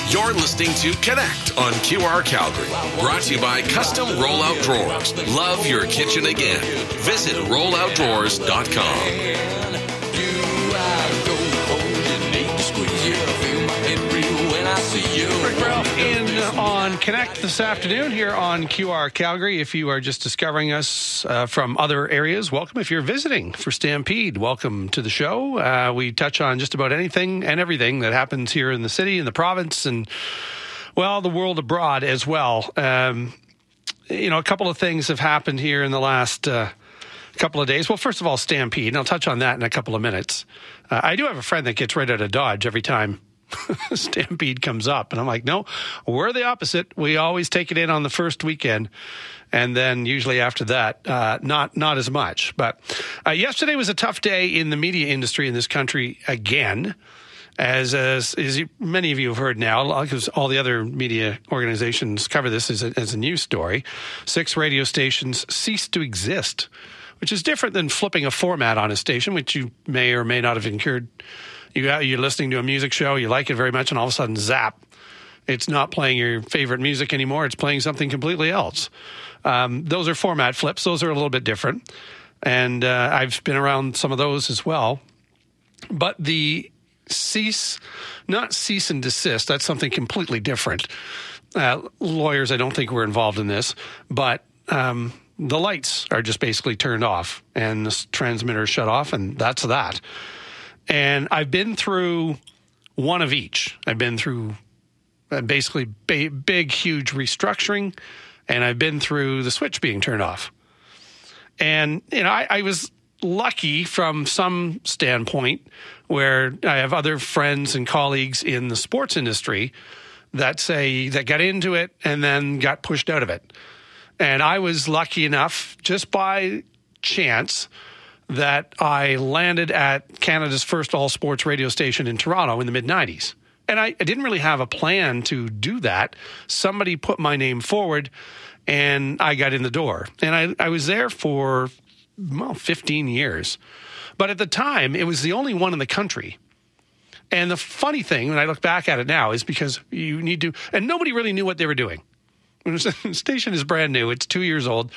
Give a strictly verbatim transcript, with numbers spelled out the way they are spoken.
You're listening to Connect on Q R Calgary. Brought to you by Custom Rollout Drawers. Love your kitchen again. Visit rollout drawers dot com. Rick Ralph in on Connect this afternoon here on Q R Calgary. If you are just discovering us uh, from other areas, welcome. If you're visiting for Stampede, welcome to the show. Uh, we touch on just about anything and everything that happens here in the city, in the province, and, well, the world abroad as well. Um, you know, a couple of things have happened here in the last uh, couple of days. Well, first of all, Stampede, and I'll touch on that in a couple of minutes. Uh, I do have a friend that gets right out of Dodge every time Stampede comes up, and I'm like, no, we're the opposite. We always take it in on the first weekend, and then usually after that, uh, not not as much. But uh, yesterday was a tough day in the media industry in this country again, as as, as you, many of you have heard now, because all the other media organizations cover this as a, as a news story. Six radio stations ceased to exist, which is different than flipping a format on a station, which you may or may not have incurred. You got, you're listening to a music show, you like it very much, and all of a sudden, zap, it's not playing your favorite music anymore. It's playing something completely else. Um, those are format flips. Those are a little bit different. And uh, I've been around some of those as well. But the cease, not cease and desist, that's something completely different. Uh, lawyers, I don't think were involved in this, but um, the lights are just basically turned off and the transmitter shut off, and that's that. And I've been through one of each. I've been through basically ba- big, huge restructuring, and I've been through the switch being turned off. And, you know, I, I was lucky from some standpoint where I have other friends and colleagues in the sports industry that say that got into it and then got pushed out of it. And I was lucky enough, just by chance, that I landed at Canada's first all-sports radio station in Toronto in the mid nineties. And I, I didn't really have a plan to do that. Somebody put my name forward, and I got in the door. And I, I was there for, well, fifteen years. But at the time, it was the only one in the country. And the funny thing, when I look back at it now, is because you need to, and nobody really knew what they were doing. The station is brand new. It's two years old.